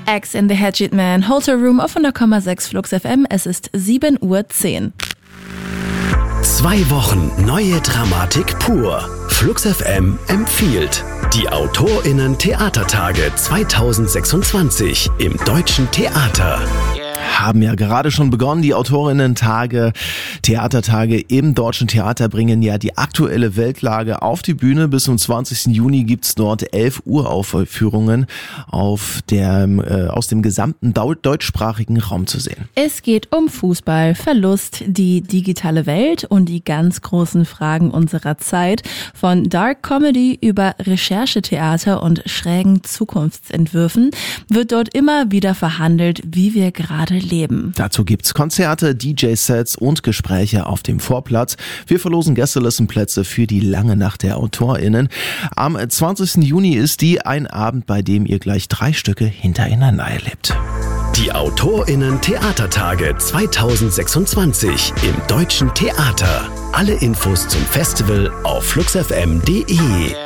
X in the Hatchet Man, Hotel Room auf 100,6 Flux FM. Es ist 7:10 Uhr. 2 Wochen neue Dramatik pur. Flux FM empfiehlt die AutorInnen-Theatertage 2026 im Deutschen Theater. Haben ja gerade schon begonnen, die Autorinnen-Tage, Theatertage im Deutschen Theater bringen ja die aktuelle Weltlage auf die Bühne. Bis zum 20. Juni gibt's dort 11 Uraufführungen aus dem gesamten deutschsprachigen Raum zu sehen. Es geht um Fußball, Verlust, die digitale Welt und die ganz großen Fragen unserer Zeit. Von Dark Comedy über Recherchetheater und schrägen Zukunftsentwürfen wird dort immer wieder verhandelt, wie wir gerade leben. Dazu gibt's Konzerte, DJ-Sets und Gespräche auf dem Vorplatz. Wir verlosen Gästelistenplätze für die lange Nacht der AutorInnen. Am 20. Juni ist ein Abend, bei dem ihr gleich 3 Stücke hintereinander erlebt. Die AutorInnen-Theatertage 2026 im Deutschen Theater. Alle Infos zum Festival auf fluxfm.de.